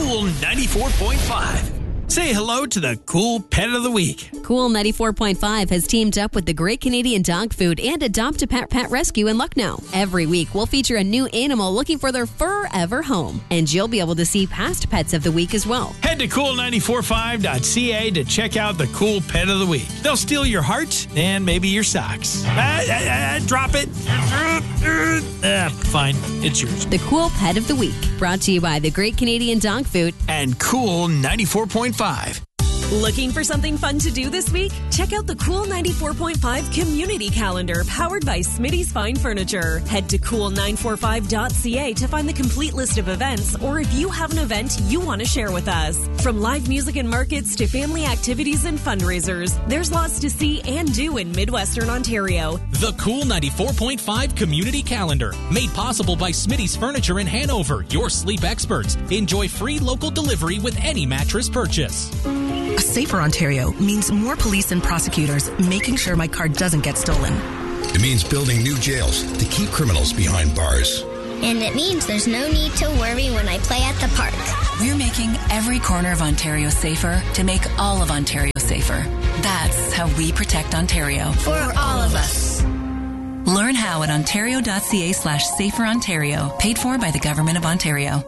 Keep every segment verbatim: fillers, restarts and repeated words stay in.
Cool ninety-four point five. Say hello to the Cool Pet of the Week. Cool ninety-four point five has teamed up with the Great Canadian Dog Food and Adopt a Pet Pet Rescue in Lucknow. Every week, we'll feature a new animal looking for their forever home. And you'll be able to see past pets of the week as well. Head to cool nine four five dot c a to check out the Cool Pet of the Week. They'll steal your heart and maybe your socks. Ah, ah, ah, drop it. Ah, fine, it's yours. The Cool Pet of the Week, brought to you by the Great Canadian Dog Food and Cool ninety-four point five. Looking for something fun to do this week? Check out the Cool ninety-four point five Community Calendar powered by Smitty's Fine Furniture. Head to cool nine four five dot c a to find the complete list of events, or if you have an event you want to share with us. From live music and markets to family activities and fundraisers, there's lots to see and do in Midwestern Ontario. The Cool ninety-four point five Community Calendar, made possible by Smitty's Furniture in Hanover, your sleep experts. Enjoy free local delivery with any mattress purchase. A safer Ontario means more police and prosecutors making sure my car doesn't get stolen. It means building new jails to keep criminals behind bars. And it means there's no need to worry when I play at the park. We're making every corner of Ontario safer to make all of Ontario safer. That's how we protect Ontario. For all of us. Learn how at ontario.ca slash safer Ontario. Paid for by the Government of Ontario.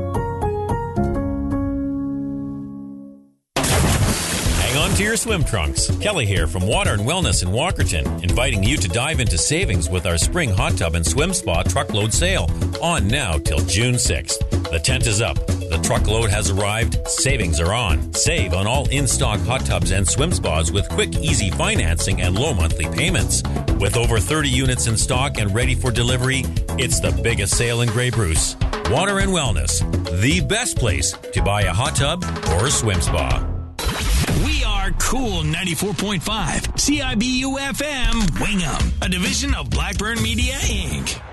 To your swim trunks. Kelly here from Water and Wellness in Walkerton, inviting you to dive into savings with our spring hot tub and swim spa truckload sale, on now till June sixth. The tent is up. The truckload has arrived. Savings are on. Save on all in-stock hot tubs and swim spas with quick, easy financing and low monthly payments. With over thirty units in stock and ready for delivery, it's the biggest sale in Grey Bruce. Water and Wellness, the best place to buy a hot tub or a swim spa. We are Cool ninety-four point five, C I B U F M, Wingham, a division of Blackburn Media, Incorporated.